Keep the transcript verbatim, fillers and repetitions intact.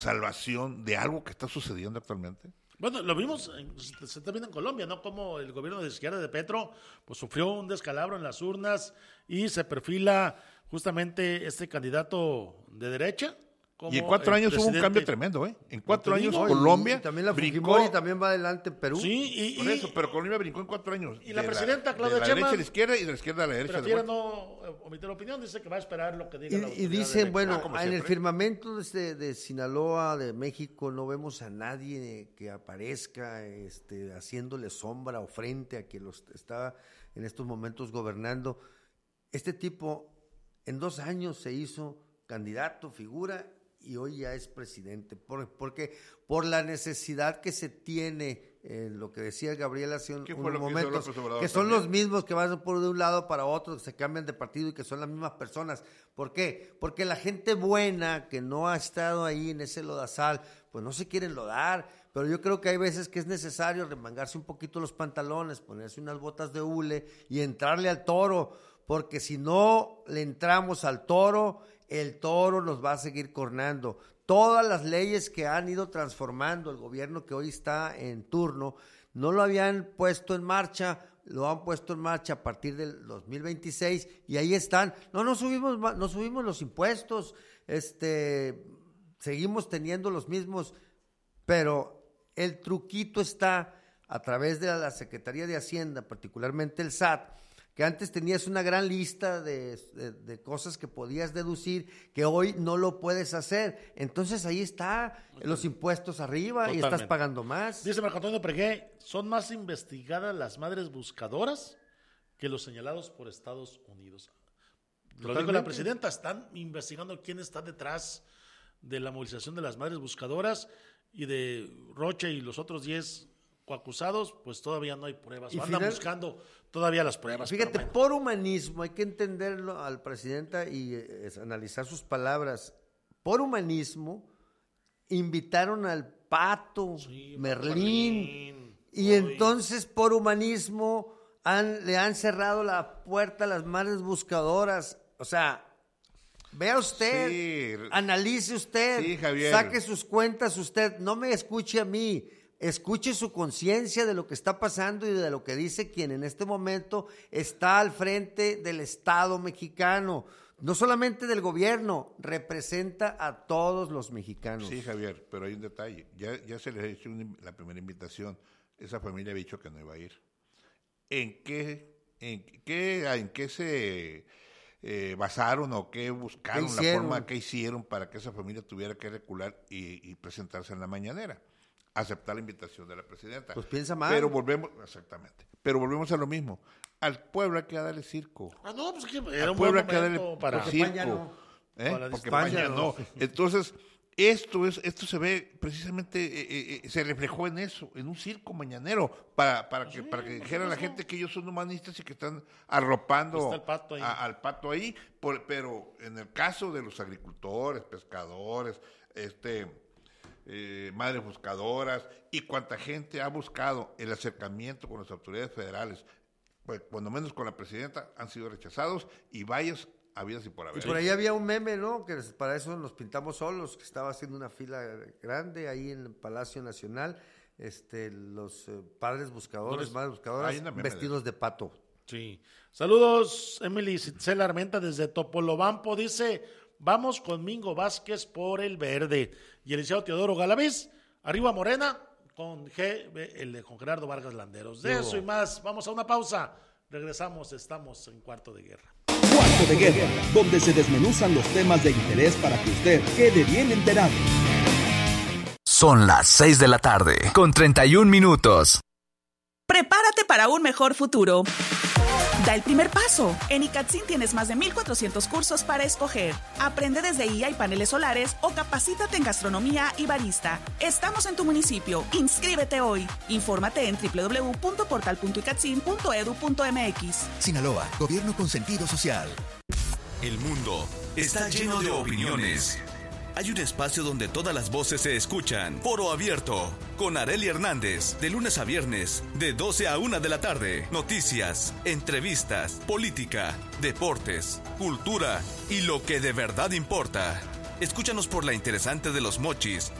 salvación de algo que está sucediendo actualmente? Bueno, lo vimos, en, se está viendo en Colombia, ¿no? Como el gobierno de izquierda de Petro, pues sufrió un descalabro en las urnas y se perfila justamente este candidato de derecha. Y en cuatro años hubo un cambio tremendo, ¿eh? En cuatro años digo, Colombia y también la brincó. Fujimori también va adelante en Perú. Sí, y, por eso, pero Colombia brincó en cuatro años. Y la presidenta Claudia Sheinbaum. De la derecha a la izquierda y de la izquierda a la derecha. Prefiere no omitir la opinión, dice que va a esperar lo que diga y, la autoridad. Y dicen, bueno, ah, en el firmamento de, de Sinaloa, de México, no vemos a nadie que aparezca este, haciéndole sombra o frente a quien los está en estos momentos gobernando. Este tipo en dos años se hizo candidato, figura, y hoy ya es presidente, por, porque por la necesidad que se tiene, eh, lo que decía Gabriel hace un, unos momentos, que, que son también los mismos que van por de un lado para otro, que se cambian de partido y que son las mismas personas. ¿Por qué? Porque la gente buena que no ha estado ahí en ese lodazal, pues no se quieren lodar, pero yo creo que hay veces que es necesario remangarse un poquito los pantalones, ponerse unas botas de hule y entrarle al toro, porque si no le entramos al toro, el toro nos va a seguir cornando. Todas las leyes que han ido transformando el gobierno que hoy está en turno, no lo habían puesto en marcha, lo han puesto en marcha a partir del dos mil veintiséis y ahí están. No, no subimos, no subimos los impuestos, este, seguimos teniendo los mismos, pero el truquito está a través de la Secretaría de Hacienda, particularmente el S A T, que antes tenías una gran lista de, de, de cosas que podías deducir, que hoy no lo puedes hacer. Entonces ahí está, los impuestos arriba. Totalmente. Y estás pagando más. Dice Marco Antonio Pregué, son más investigadas las madres buscadoras que los señalados por Estados Unidos. Lo dijo la presidenta, están investigando quién está detrás de la movilización de las madres buscadoras y de Roche y los otros diez acusados, pues todavía no hay pruebas. Andan final, buscando todavía las pruebas. Fíjate, bueno. Por humanismo, hay que entenderlo al presidenta y es, analizar sus palabras. Por humanismo, invitaron al Pato, sí, Merlín, Merlín, y Uy. entonces por humanismo han, le han cerrado la puerta a las madres buscadoras. O sea, vea usted, sí. analice usted, sí, Javier. Saque sus cuentas usted, no me escuche a mí. Escuche su conciencia de lo que está pasando y de lo que dice quien en este momento está al frente del Estado mexicano, no solamente del gobierno, representa a todos los mexicanos. Sí, Javier, pero hay un detalle, ya, ya se les ha hecho una, la primera invitación, esa familia había dicho que no iba a ir. ¿En qué, en qué, en qué se eh, basaron o qué buscaron, ¿Qué la forma que hicieron para que esa familia tuviera que recular y, y presentarse en la mañanera? Aceptar la invitación de la presidenta. Pues piensa mal. Pero volvemos, exactamente, pero volvemos a lo mismo. Al pueblo hay que darle circo. Ah, no, pues que era Al un pueblo buen hay que darle para circo. España no. ¿Eh? Para Porque España España no. no. Entonces, esto es, esto se ve precisamente, eh, eh, se reflejó en eso, en un circo mañanero, para, para que, sí, para que dijera la gente que ellos son humanistas y que están arropando el pato a, al pato ahí. Por, pero en el caso de los agricultores, pescadores, este Eh, madres buscadoras y cuánta gente ha buscado el acercamiento con las autoridades federales, pues cuando menos con la presidenta, han sido rechazados y varios habidas y por haber. Y por ahí había un meme, ¿no? Que para eso nos pintamos solos, que estaba haciendo una fila grande ahí en el Palacio Nacional, este, los eh, padres buscadores, no, madres buscadoras, vestidos de, de pato. Sí. Saludos, Emily Citzel Armenta desde Topolobampo, dice: vamos con Mingo Vázquez por el verde. Y el licenciado Teodoro Galaviz, arriba Morena, con G, el de con Gerardo Vargas Landeros. De eso y más, vamos a una pausa. Regresamos, estamos en Cuarto de Guerra. Cuarto de Guerra, donde se desmenuzan los temas de interés para que usted quede bien enterado. Son las seis de la tarde, con treinta y un minutos. Prepárate para un mejor futuro. Da el primer paso. En ICATSIN tienes más de mil cuatrocientos cursos para escoger. Aprende desde I A y paneles solares o capacítate en gastronomía y barista. Estamos en tu municipio. Inscríbete hoy. Infórmate en doble u doble u doble u punto portal punto icatsin punto edu punto mx. Sinaloa, gobierno con sentido social. El mundo está lleno de opiniones. Hay un espacio donde todas las voces se escuchan. Foro Abierto, con Arely Hernández, de lunes a viernes, de doce a una de la tarde. Noticias, entrevistas, política, deportes, cultura y lo que de verdad importa. Escúchanos por la interesante de Los Mochis